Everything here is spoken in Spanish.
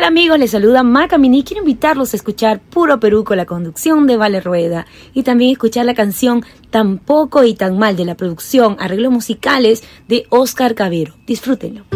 Hola amigos, les saluda Maca Mini. Quiero invitarlos a escuchar Puro Perú con la conducción de Vale Rueda y también escuchar la canción Tan Poco y Tan Mal de la producción Arreglos Musicales de Oscar Cabero. Disfrútenlo.